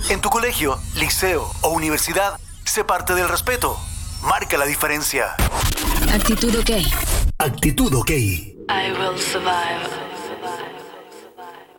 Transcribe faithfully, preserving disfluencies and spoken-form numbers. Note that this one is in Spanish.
En tu colegio, liceo o universidad, sé parte del respeto. Marca la diferencia. Actitud OK. Actitud OK. I will survive.